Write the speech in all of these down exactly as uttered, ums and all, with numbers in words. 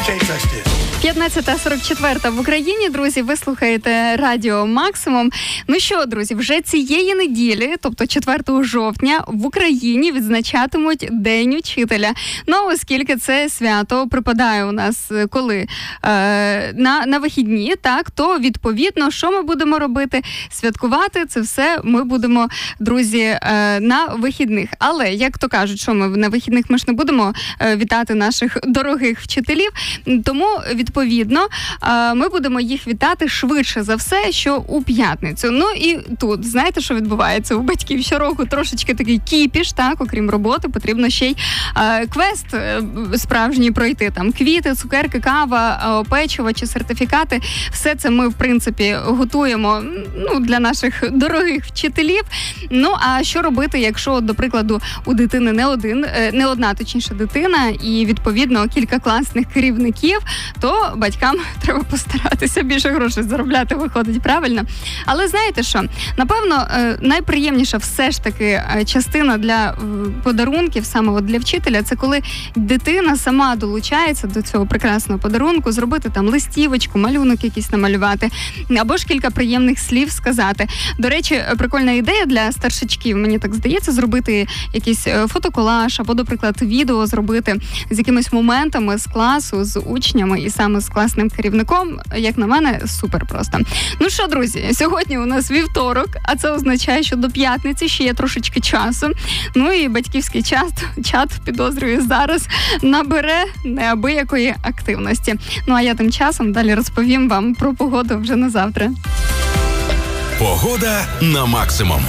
п'ятнадцята сорок чотири в Україні, друзі, ви слухаєте Радіо Максимум. Ну що, друзі, вже цієї неділі, тобто четвертого жовтня, в Україні відзначатимуть День учителя. Ну, оскільки це свято припадає у нас коли? Е, на, на вихідні, так, то відповідно, що ми будемо робити? Святкувати це все ми будемо, друзі, е, на вихідних. Але, як то кажуть, що ми на вихідних ми ж не будемо е, вітати наших дорогих вчителів, тому відповідно, ми будемо їх вітати швидше за все, що у п'ятницю. Ну і тут, знаєте, що відбувається? У батьків щороку трошечки такий кіпіш, так, окрім роботи, потрібно ще й квест справжній пройти. Там квіти, цукерки, кава, печиво чи сертифікати. Все це ми, в принципі, готуємо, ну, для наших дорогих вчителів. Ну, а що робити, якщо, до прикладу, у дитини не один, не одна, точніше, дитина, і, відповідно, кілька класних керівників, то батькам треба постаратися більше грошей заробляти, виходить правильно. Але знаєте що? Напевно, найприємніша все ж таки частина для подарунків, саме от для вчителя, це коли дитина сама долучається до цього прекрасного подарунку, зробити там листівочку, малюнок якийсь намалювати, або ж кілька приємних слів сказати. До речі, прикольна ідея для старшачків, мені так здається, зробити якийсь фотоколаж, або, до прикладу, відео зробити з якимись моментами з класу, з учнями і саме з класним керівником, як на мене, супер просто. Ну що, друзі, сьогодні у нас вівторок, а це означає, що до п'ятниці ще є трошечки часу. Ну і батьківський чат, чат, підозрюю, зараз набере неабиякої активності. Ну а я тим часом далі розповім вам про погоду вже на завтра. Погода на максимум.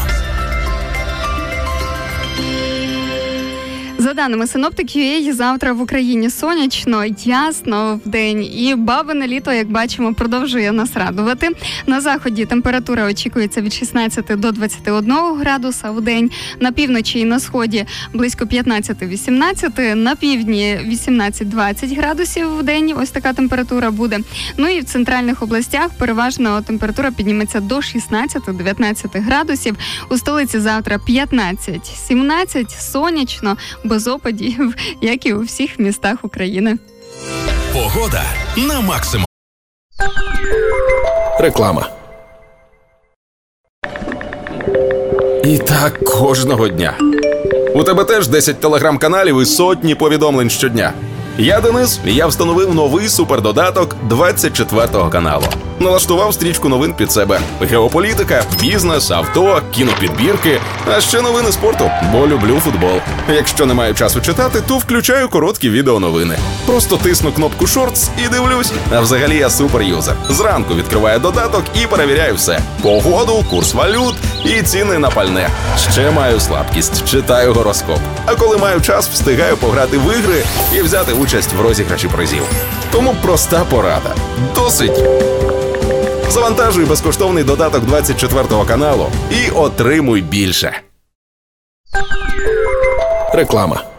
За даними синоптиків, ю ей, завтра в Україні сонячно, ясно вдень, і бабине літо, як бачимо, продовжує нас радувати. На заході температура очікується від шістнадцяти до двадцяти одного градуса в день, на півночі і на сході близько п'ятнадцяти-вісімнадцяти, на півдні вісімнадцять-двадцять градусів в день, ось така температура буде. Ну і в центральних областях переважно температура підніметься до шістнадцяти-дев'ятнадцяти градусів. У столиці завтра п'ятнадцять-сімнадцять, сонячно, без опадів, як і у всіх містах України. Погода на максимум. Реклама. І так кожного дня. У тебе теж десять телеграм-каналів і сотні повідомлень щодня. Я Денис, і я встановив новий супердодаток двадцять четвертого каналу. Налаштував стрічку новин під себе. Геополітика, бізнес, авто, кінопідбірки, а ще новини спорту, бо люблю футбол. Якщо не маю часу читати, то включаю короткі відеоновини. Просто тисну кнопку «Шортс» і дивлюсь. А взагалі я суперюзер. Зранку відкриваю додаток і перевіряю все. Погоду, курс валют і ціни на пальне. Ще маю слабкість, читаю гороскоп. А коли маю час, встигаю пограти в ігри і взяти участь в розіграші призів. Тому проста порада. Досить. Завантажуй безкоштовний додаток двадцять четвертого каналу і отримуй більше. Реклама.